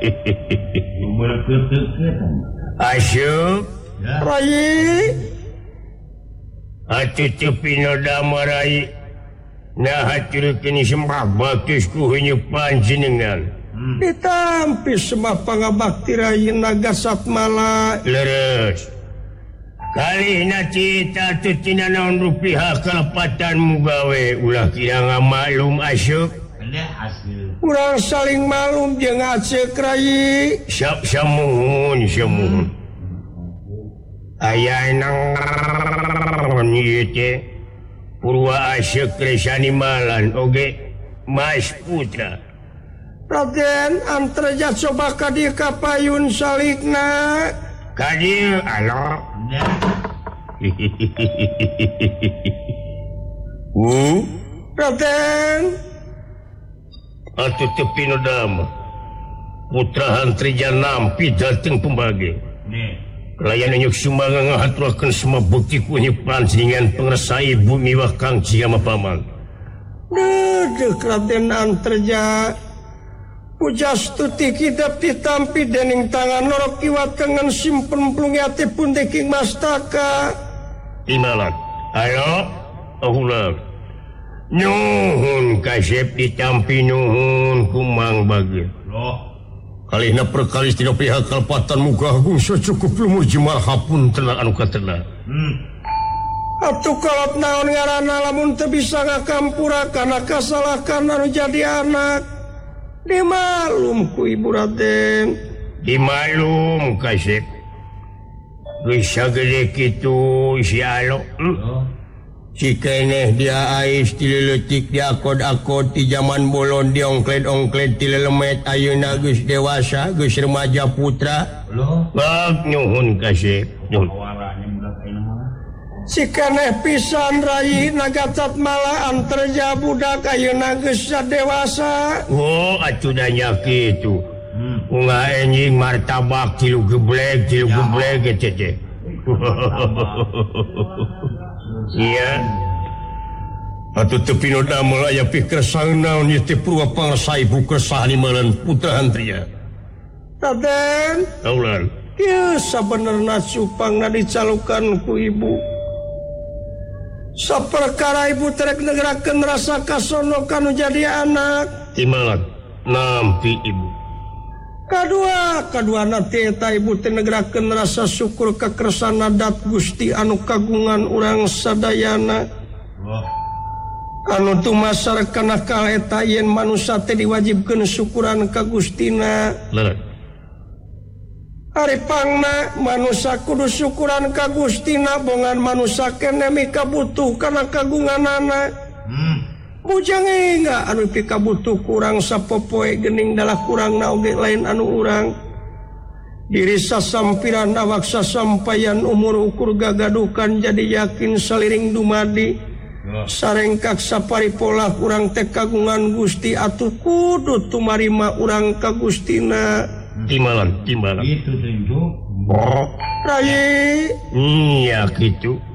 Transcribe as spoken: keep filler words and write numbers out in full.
Asyuk Rai Atuh pinoda marai nah hatur kini sembah baktisku hanya panjenengan ditampi sembah pangabakti Rai Naga Satmala leres kali na cita tutina naon rupiah kelepatanmu gawe ulah kira ngamalum Asyuk kurang saling malum jeung acek Rai siap samuhun samuhun aya nang ieu teh Purwa Asyuk Kresani Malan oge Mas Putra Raden Antreja coba ka dieu ka payun salikna ka dieu alo uh Raden atuh teu pinodama putra Antreja nampi dateng pembage layan nyuk sumbangan ngahaturakeun semua bukti ku panjenengan pengersai bumi wah Kang Ciama Paman. Deuk Raden Antreja pujastuti kita pitampi dening tangan norok kiwat kangen simpen plungiati pun deking mastaka. Imalan. Ayo, ulah. Nuhun kasep ditampi nuhun kumang bagi. Loh. Kalihna perkalis tina pihak kalepatan muga agung sacukup lumur jemaah hapun tenang anu katena. Hmm. Atuh kalap naon ngaranna lamun teu bisa ngakampurakan kasalahan anu jadi anak. Dimalum ku Ibu Raden. Dimalum kasep. Geus sagede kitu si Alo. Hmm. Oh. Si keneh dia ais tileletik diakod-akod ti zaman bolon diongkled-ongkled tilelemet ayeuna geus dewasa geus remaja putra loh bak nyuhun kasih nyuhun si keneh pisan Rai Naga Satmala Antreja budak ayeuna geus dewasa oh atuh da nya kitu hmm. Unga enjing martabak tilu geblek tilu geblek teh teh iya atuh teu pinoda mulaya pikir sangaun ieu teh purwa pangrasa ibu kersani malan putra Antreja Raden taulan ieu sabenerna cupangna dicalukan ku ibu saperkara ibu terek negerakeun rasa kasono kanu jadi anak timalan nampi ibu kadua kadua nanti eta ibu teh negerakeun rasa syukur ka kersana dat Gusti anu kagungan urang sadayana. Wah. Anu tumasarkan akal eta yen manusia teh diwajibkeun syukuran ka Gustina. Leut. Ari pangna manusia kudu syukuran ka Gustina bongan manusia keneh mika butuh kana kagunganana. Hmm. Bujang enggak anu pika butuh kurang sapopoe gening dalah kurang naoge lain anu urang diri sasampiran awak sasampayan umur ukur gagadukan jadi yakin saliring dumadi sarengkak saparipola urang teh kagungan Gusti atuh kudu tumarima urang ka Gustina timbalan timbalan itu tunjuk Rai iya kitu